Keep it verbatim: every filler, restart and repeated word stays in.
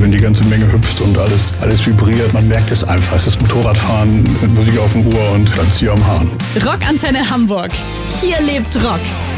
wenn die ganze Menge hüpft und alles, alles vibriert. Man merkt es einfach. Es ist Motorradfahren mit Musik auf dem Ohr und dann Zieher am Hahn. Rockantenne Hamburg. Hier lebt Rock.